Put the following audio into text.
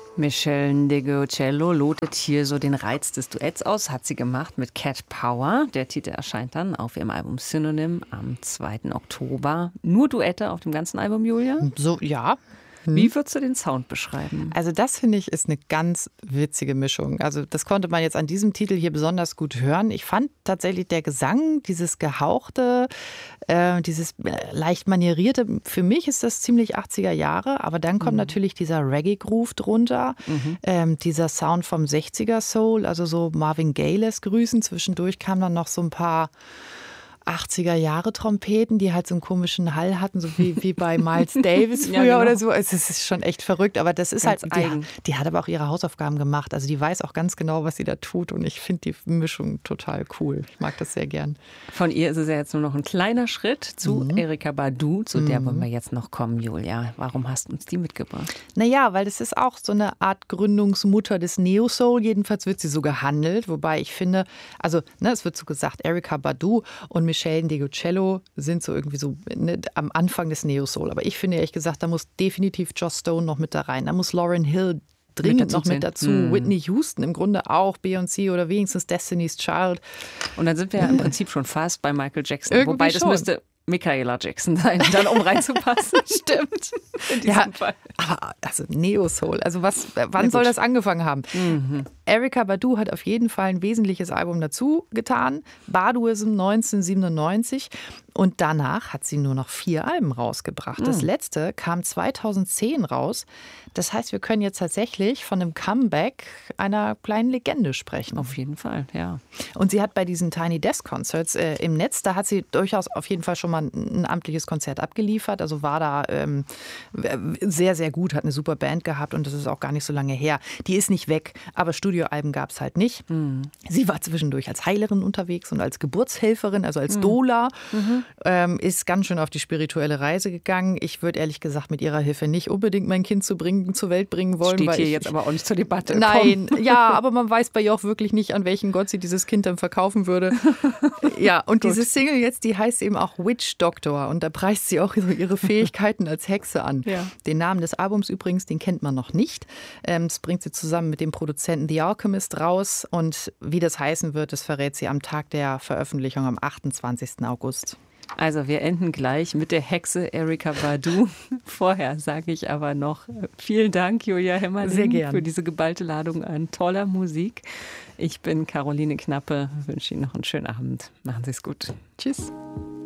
Michelle Ndegeocello lotet hier so den Reiz des Duetts aus, hat sie gemacht mit Cat Power. Der Titel erscheint dann auf ihrem Album Synonym am 2. Oktober. Nur Duette auf dem ganzen Album, Julia? So, ja. Wie würdest du den Sound beschreiben? Also das, finde ich, ist eine ganz witzige Mischung. Also das konnte man jetzt an diesem Titel hier besonders gut hören. Ich fand tatsächlich der Gesang, dieses Gehauchte, dieses leicht manierierte, für mich ist das ziemlich 80er Jahre, aber dann kommt natürlich dieser Reggae-Groove drunter, dieser Sound vom 60er Soul, also so Marvin Gaye-les Grüßen. Zwischendurch kamen dann noch so ein paar 80er Jahre Trompeten, die halt so einen komischen Hall hatten, so wie bei Miles Davis früher genau. oder so. Es ist schon echt verrückt, aber das ist Ganz halt, eigen. die hat aber auch ihre Hausaufgaben gemacht. Also die weiß auch ganz genau, was sie da tut und ich finde die Mischung total cool. Ich mag das sehr gern. Von ihr ist es ja jetzt nur noch ein kleiner Schritt zu Erykah Badu, zu der wollen wir jetzt noch kommen, Julia. Warum hast du uns die mitgebracht? Naja, weil das ist auch so eine Art Gründungsmutter des Neo-Soul. Jedenfalls wird sie so gehandelt, wobei ich finde, also es wird so gesagt, Erykah Badu und Michelle Ndegeocello sind so irgendwie so am Anfang des Neo-Soul. Aber ich finde ehrlich gesagt, da muss definitiv Joss Stone noch mit da rein. Da muss Lauryn Hill dringend noch mit dazu. Whitney Houston im Grunde auch, Beyoncé oder wenigstens Destiny's Child. Und dann sind wir ja im Prinzip schon fast bei Michael Jackson. Irgendwie Wobei das schon. müsste Michaela Jackson sein, dann um reinzupassen. Stimmt. In diesem Fall. Aber also Neo-Soul, also wann soll das angefangen haben? Erykah Badu hat auf jeden Fall ein wesentliches Album dazu getan, Baduism 1997. Und danach hat sie nur noch 4 Alben rausgebracht. Das letzte kam 2010 raus. Das heißt, wir können jetzt tatsächlich von einem Comeback einer kleinen Legende sprechen. Auf jeden Fall, ja. Und sie hat bei diesen Tiny Desk Concerts im Netz, da hat sie durchaus auf jeden Fall schon mal ein amtliches Konzert abgeliefert. Also war da sehr, sehr gut, hat eine super Band gehabt und das ist auch gar nicht so lange her. Die ist nicht weg, aber Studioalben gab es halt nicht. Sie war zwischendurch als Heilerin unterwegs und als Geburtshelferin, also als Doula. Ist ganz schön auf die spirituelle Reise gegangen. Ich würde ehrlich gesagt mit ihrer Hilfe nicht unbedingt mein Kind zur Welt bringen wollen. Steht hier jetzt aber auch nicht zur Debatte. Nein, ja, aber man weiß bei ihr auch wirklich nicht, an welchen Gott sie dieses Kind dann verkaufen würde. Ja, und diese Single jetzt, die heißt eben auch Witch Doctor und da preist sie auch so ihre Fähigkeiten als Hexe an. Ja. Den Namen des Albums übrigens, den kennt man noch nicht. Das bringt sie zusammen mit dem Produzenten The Alchemist raus und wie das heißen wird, das verrät sie am Tag der Veröffentlichung am 28. August. Also wir enden gleich mit der Hexe Erykah Badu. Vorher sage ich aber noch vielen Dank, Julia Hemmerling, sehr gern, für diese geballte Ladung an toller Musik. Ich bin Caroline Knappe, wünsche Ihnen noch einen schönen Abend. Machen Sie es gut. Tschüss.